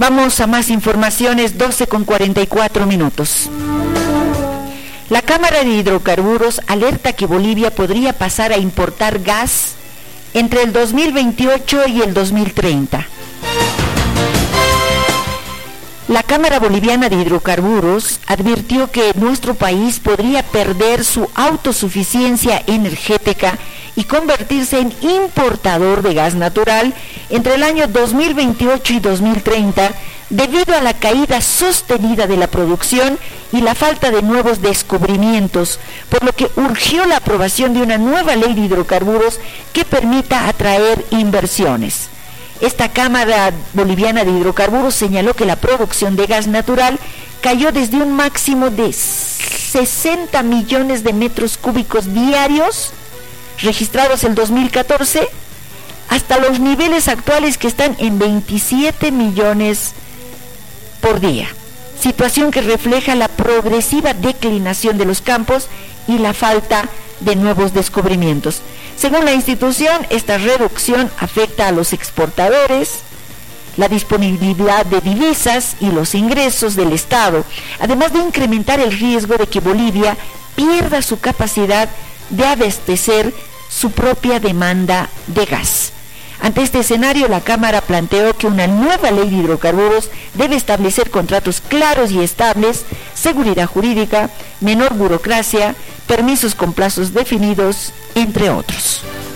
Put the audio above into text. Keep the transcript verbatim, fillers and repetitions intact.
Vamos a más informaciones, doce con cuarenta y cuatro minutos. La Cámara de Hidrocarburos alerta que Bolivia podría pasar a importar gas entre el dos mil veintiocho y el dos mil treinta. La Cámara Boliviana de Hidrocarburos advirtió que nuestro país podría perder su autosuficiencia energética y convertirse en importador de gas natural entre el año dos mil veintiocho y dos mil treinta debido a la caída sostenida de la producción y la falta de nuevos descubrimientos, por lo que urgió la aprobación de una nueva ley de hidrocarburos que permita atraer inversiones. Esta Cámara Boliviana de Hidrocarburos señaló que la producción de gas natural cayó desde un máximo de sesenta millones de metros cúbicos diarios registrados en dos mil catorce hasta los niveles actuales que están en veintisiete millones por día, situación que refleja la progresiva declinación de los campos y la falta de nuevos descubrimientos. Según la institución, esta reducción afecta a los exportadores, la disponibilidad de divisas y los ingresos del Estado, además de incrementar el riesgo de que Bolivia pierda su capacidad de abastecer su propia demanda de gas. Ante este escenario, la Cámara planteó que una nueva ley de hidrocarburos debe establecer contratos claros y estables, seguridad jurídica, menor burocracia, permisos con plazos definidos, entre otros.